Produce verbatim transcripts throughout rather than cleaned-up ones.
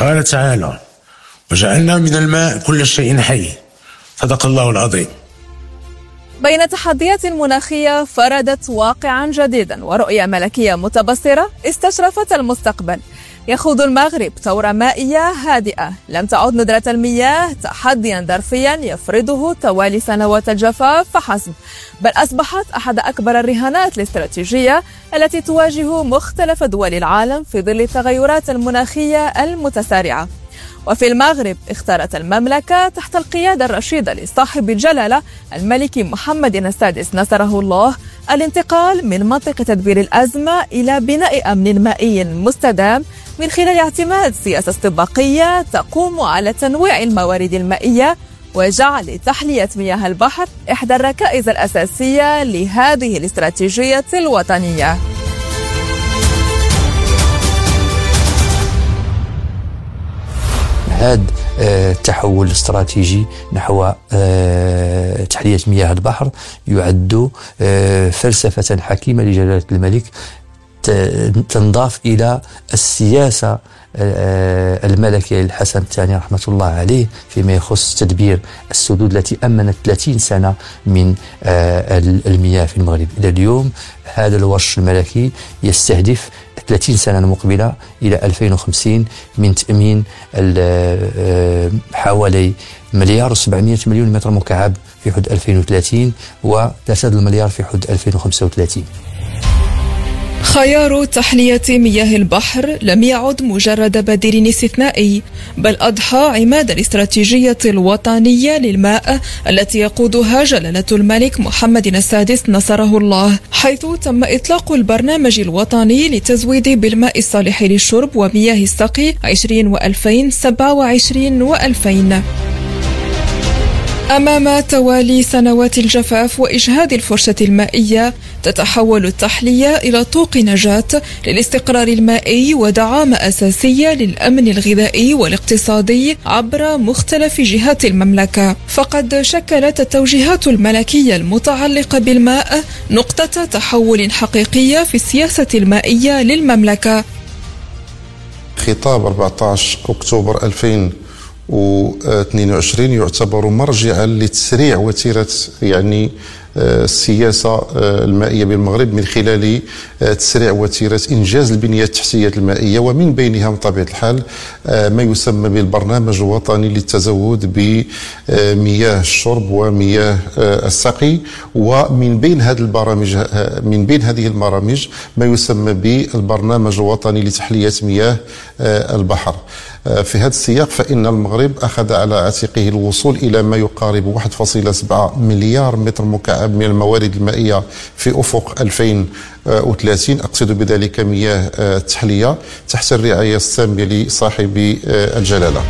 قال تعالى: وجعلنا من الماء كل شيء حي. صدق الله العظيم. بين تحديات مناخية فرضت واقعا جديدا ورؤية ملكية متبصرة استشرفت المستقبل. يخوض المغرب ثورة مائية هادئة. لم تعد ندرة المياه تحديا ظرفيا يفرضه توالي سنوات الجفاف فحسب، بل أصبحت أحد أكبر الرهانات الاستراتيجية التي تواجه مختلف دول العالم في ظل التغيرات المناخية المتسارعة. وفي المغرب اختارت المملكة تحت القيادة الرشيدة لصاحب الجلالة الملك محمد السادس نصره الله الانتقال من منطقة تدبير الأزمة إلى بناء أمن مائي مستدام من خلال اعتماد سياسة استباقية تقوم على تنويع الموارد المائية وجعل تحلية مياه البحر إحدى الركائز الأساسية لهذه الاستراتيجية الوطنية. هذا التحول الاستراتيجي نحو تحلية مياه البحر يعد فلسفة حكيمة لجلالة الملك تنضاف إلى السياسة الملكية للحسن الثاني رحمة الله عليه فيما يخص تدبير السدود التي أمنت ثلاثين سنة من المياه في المغرب. إلى اليوم هذا الورش الملكي يستهدف ثلاثين سنة المقبلة إلى ألفين وخمسين من تأمين حوالي مليار وسبعمائة مليون متر مكعب في حدود ألفين وثلاثين وثلاثة المليار في حدود ألفين وخمسة وثلاثين. خيار تحلية مياه البحر لم يعد مجرد بديل استثنائي، بل أضحى عمادا الاستراتيجية الوطنية للماء التي يقودها جلالة الملك محمد السادس نصره الله، حيث تم إطلاق البرنامج الوطني للتزويد بالماء الصالح للشرب ومياه السقي عشرين وألفين سبعة وعشرين وألفين. أمام توالي سنوات الجفاف وإجهاد الفرصة المائية تتحول التحلية إلى طوق نجاة للاستقرار المائي ودعامة أساسية للأمن الغذائي والاقتصادي عبر مختلف جهات المملكة. فقد شكلت التوجيهات الملكية المتعلقة بالماء نقطة تحول حقيقية في السياسة المائية للمملكة. خطاب أربعة عشر أكتوبر ألفين واثنين وعشرين يعتبر مرجعا لتسريع وتيرة يعني السياسة المائية بالمغرب من خلال تسريع وتيرة إنجاز البنية التحتية المائية، ومن بينها بطبيعة الحال ما يسمى بالبرنامج الوطني للتزود بمياه الشرب ومياه السقي. ومن بين هذه البرامج من بين هذه البرامج ما يسمى بالبرنامج الوطني لتحلية مياه البحر. في هذا السياق فإن المغرب أخذ على عاتقه الوصول إلى ما يقارب واحد فاصلة سبعة مليار متر مكعب من الموارد المائية في أفق ألفين وثلاثين، أقصد بذلك مياه التحلية تحت الرعاية السامية لصاحب الجلالة.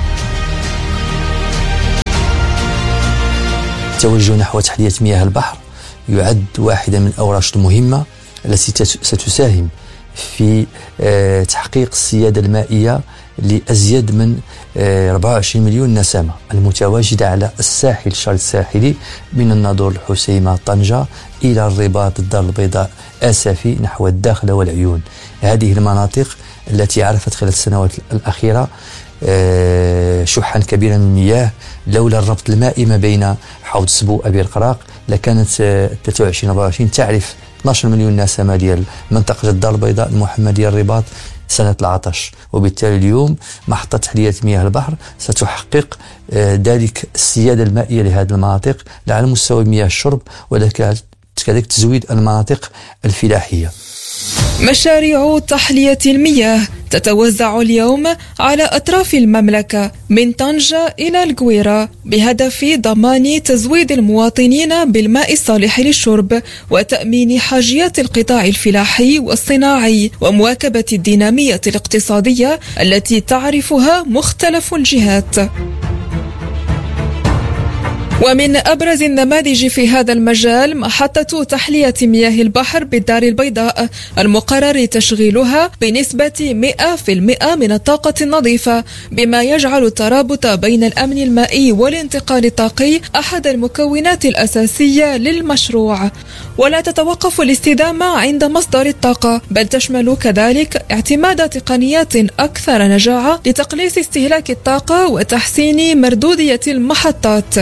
التوجه نحو تحلية مياه البحر يعد واحدة من الأوراش المهمة التي ستساهم في تحقيق السيادة المائية لأزيد من أربعة وعشرين مليون نسمة المتواجدة على الساحل الشرق الساحلي من الناظور الحسيمة طنجة إلى الرباط الدار البيضاء أسفي نحو الداخلة والعيون. هذه المناطق التي عرفت خلال السنوات الأخيرة شحا كبيرا من المياه. لولا الربط المائي ما بين حوض سبو أبي القراق لكانت ثلاثة وعشرين أربعة وعشرين تعرف اثني عشر مليون نسمة ديال منطقة الدار البيضاء المحمدية الرباط سنة العطش. وبالتالي اليوم محطة تحلية مياه البحر ستحقق ذلك السيادة المائية لهذه المناطق على مستوى مياه الشرب وكذلك تزويد المناطق الفلاحية. مشاريع تحلية المياه تتوزع اليوم على أطراف المملكة من طنجة إلى القويرة بهدف ضمان تزويد المواطنين بالماء الصالح للشرب وتأمين حاجيات القطاع الفلاحي والصناعي ومواكبة الدينامية الاقتصادية التي تعرفها مختلف الجهات. ومن أبرز النماذج في هذا المجال محطة تحلية مياه البحر بالدار البيضاء المقرر تشغيلها بنسبة مئة بالمئة من الطاقة النظيفة، بما يجعل الترابط بين الأمن المائي والانتقال الطاقي أحد المكونات الأساسية للمشروع. ولا تتوقف الاستدامة عند مصدر الطاقة، بل تشمل كذلك اعتماد تقنيات أكثر نجاعة لتقليص استهلاك الطاقة وتحسين مردودية المحطات.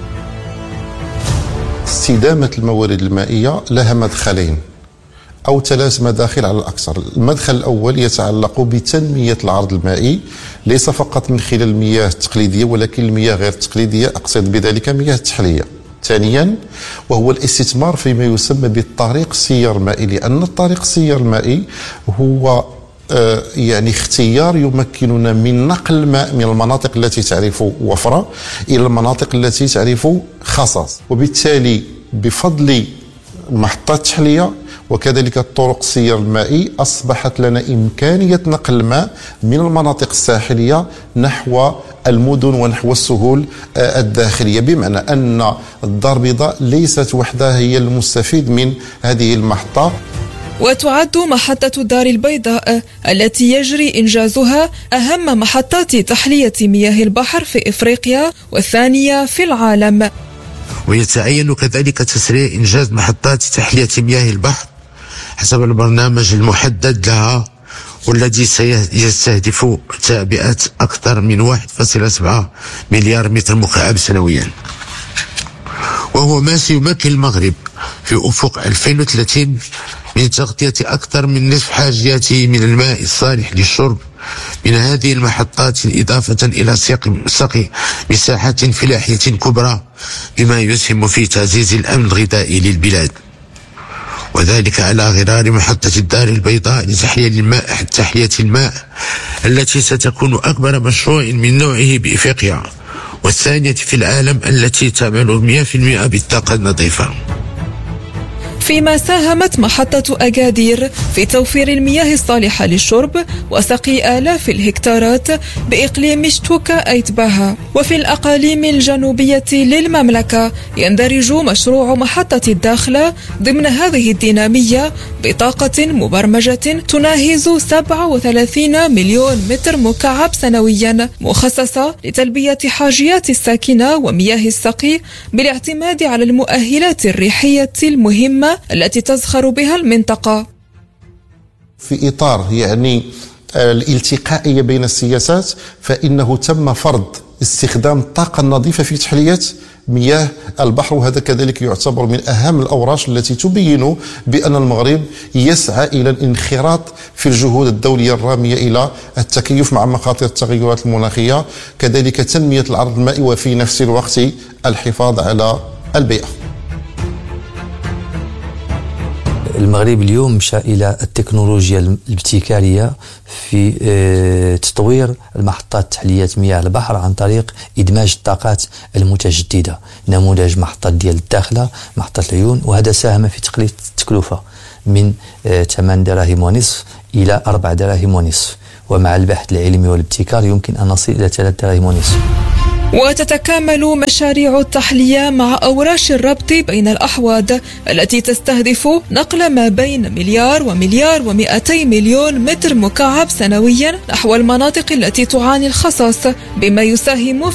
استدامة الموارد المائية لها مدخلين أو ثلاث مداخل على الأكثر. المدخل الأول يتعلق بتنمية العرض المائي، ليس فقط من خلال المياه التقليدية ولكن المياه غير التقليدية، أقصد بذلك مياه التحلية. ثانيا وهو الاستثمار فيما يسمى بالطريق السير المائي، لأن الطريق السير المائي هو آه يعني اختيار يمكننا من نقل الماء من المناطق التي تعرف وفرة إلى المناطق التي تعرف خصاص، وبالتالي بفضل محطات التحلية وكذلك الطرق السير المائي أصبحت لنا إمكانية نقل الماء من المناطق الساحلية نحو المدن ونحو السهول الداخلية، بمعنى أن الدار البيضاء ليست وحدها هي المستفيد من هذه المحطة. وتعد محطة الدار البيضاء التي يجري إنجازها أهم محطات تحلية مياه البحر في إفريقيا والثانية في العالم. ويتعين كذلك تسريع إنجاز محطات تحلية مياه البحر حسب البرنامج المحدد لها، والذي سيستهدف تعبئة أكثر من واحد فاصلة سبعة مليار متر مكعب سنويا، وهو ما سيمكن المغرب في أفق ألفين وثلاثين من تغطية أكثر من نصف حاجياته من الماء الصالح للشرب من هذه المحطات، إضافة إلى سقي مساحات فلاحية كبرى، بما يسهم في تعزيز الأمن الغذائي للبلاد، وذلك على غرار محطة الدار البيضاء لتحلية الماء تحلية الماء التي ستكون أكبر مشروع من نوعه بإفريقيا والثانية في العالم التي تعمل مئة بالمئة بالطاقة النظيفة. فيما ساهمت محطة أكادير في توفير المياه الصالحة للشرب وسقي آلاف الهكتارات بإقليم شتوكا أيتباها. وفي الأقاليم الجنوبية للمملكة يندرج مشروع محطة الداخلة ضمن هذه الدينامية بطاقة مبرمجة تناهز سبعة وثلاثين مليون متر مكعب سنويا، مخصصة لتلبية حاجيات الساكنة ومياه السقي بالاعتماد على المؤهلات الريحية المهمة التي تزخر بها المنطقة. في إطار يعني الالتقائية بين السياسات، فإنه تم فرض استخدام الطاقة النظيفة في تحلية مياه البحر، وهذا كذلك يعتبر من أهم الأوراش التي تبين بأن المغرب يسعى إلى الانخراط في الجهود الدولية الرامية إلى التكيف مع مخاطر التغيرات المناخية، كذلك تنمية العرض المائي وفي نفس الوقت الحفاظ على البيئة. المغرب اليوم مشى إلى التكنولوجيا الابتكارية في تطوير المحطات تحلية مياه البحر عن طريق إدماج الطاقات المتجددة، نموذج محطة ديال الداخلة، محطة العيون، وهذا ساهم في تقليص التكلفة من ثمان دراهم ونصف إلى أربع دراهم ونصف، ومع البحث العلمي والابتكار يمكن أن نصل إلى ثلاث دراهم ونصف. وتتكامل مشاريع التحلية مع أوراش الربط بين الأحواض التي تستهدف نقل ما بين مليار ومليار ومئتي مليون متر مكعب سنويا نحو المناطق التي تعاني الخصاص، بما يساهم